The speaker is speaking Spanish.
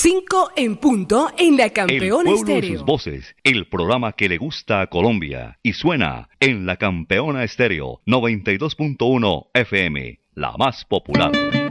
5 en punto en la Campeona El pueblo y Estéreo. sus voces, el programa que le gusta a Colombia y suena en la Campeona Estéreo 92.1 FM, la más popular.